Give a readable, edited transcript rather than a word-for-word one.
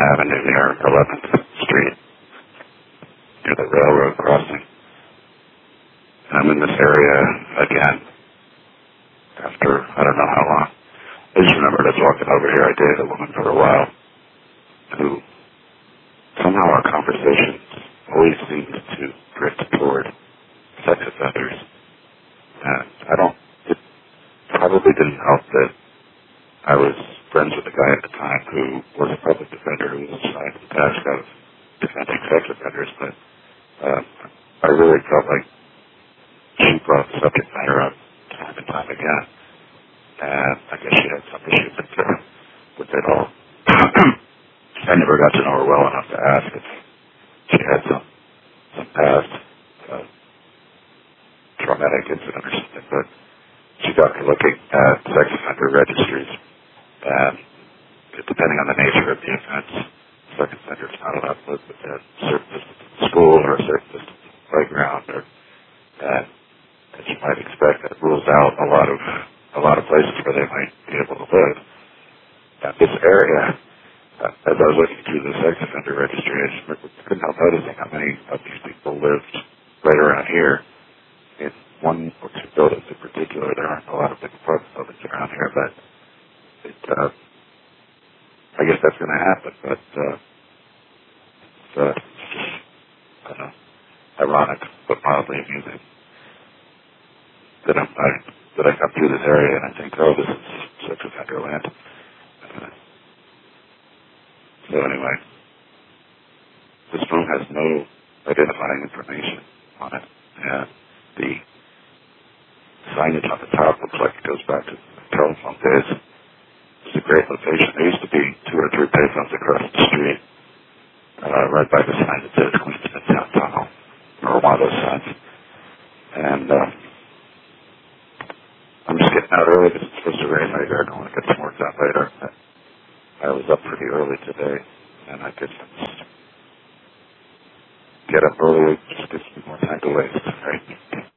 Avenue near 11th Street, near the railroad crossing. I'm in this area again after I don't know how long. I just remembered I was walking over here. I dated a woman for a while who somehow our conversations always seemed to drift toward sex offenders. And it probably didn't help that I was friends with a guy at the time who was a public defender who was assigned to the task of defending sex offenders, but I really felt like she brought the subject matter up time and time again. And I guess she had some issues with it all. I never got to know her well enough to ask if she had some past traumatic incident or something, but she got me looking at sex offender registries, and depending on the nature of the offense, sex offender is not allowed to live within a certain distance of the school or a certain distance of the playground, and as you might expect, that rules out a lot of places where they might be able to live. Now, this area, as I was looking through the sex offender registry, I just couldn't help noticing how many of these people lived right around here. In one or two buildings in particular, there aren't a lot of big apartment buildings around here, but I guess that's going to happen. But it's I don't know, ironic but mildly amusing that I come through this area and I think, oh, this is sex offender land. So anyway, this room has no identifying information on it, and the signage on the top looks like it goes back to telephone days. It's a great location. There used to be 2 or 3 payphones across the street, right by the sign that says Queens Midtown Tunnel, or one of those signs. And I'm just getting out early because it's supposed to rain later. I don't want to get some work done later. I was up pretty early today, and I could just get up early. It just gives me more time to waste. Right?